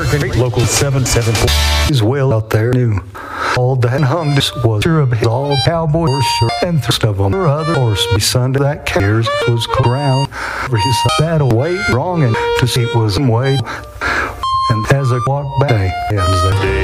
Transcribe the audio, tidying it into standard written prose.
Great local 774 is well out there new. All that hung this was of his all cowboy horse and thrust of them or other horse beside that carriers was ground for his that away wrong and to see it was way. And as I walked back,